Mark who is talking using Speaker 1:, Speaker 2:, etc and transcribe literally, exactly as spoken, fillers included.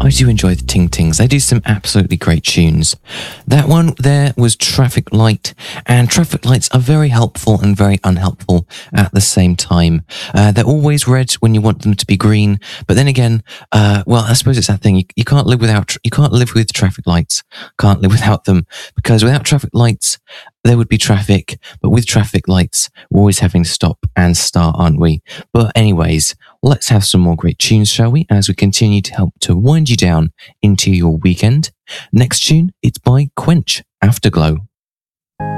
Speaker 1: I do enjoy the Ting Tings. They do some absolutely great tunes. That one there was Traffic Light, and traffic lights are very helpful and very unhelpful at the same time. Uh, they're always red when you want them to be green, but then again, uh, well, I suppose it's that thing. You, you can't live without, you can't live with traffic lights, can't live without them, because without traffic lights, there would be traffic, but with traffic lights, we're always having to stop and start, aren't we? But anyways, let's have some more great tunes, shall we? As we continue to help to wind you down into your weekend. Next tune, it's by Quench, Afterglow.